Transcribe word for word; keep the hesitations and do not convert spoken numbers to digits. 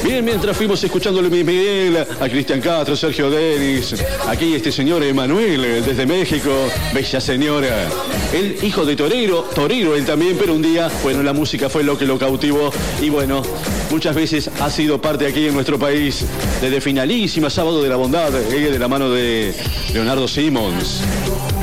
Bien, mientras fuimos escuchando a Luis Miguel, a Cristian Castro, Sergio Denis, aquí este señor Emanuel desde México, bella señora. El hijo de torero, torero él también, pero un día, bueno, la música fue lo que lo cautivó y bueno, muchas veces ha sido parte aquí en nuestro país, desde Finalísima, Sábado de la Bondad, eh, de la mano de Leonardo Simons.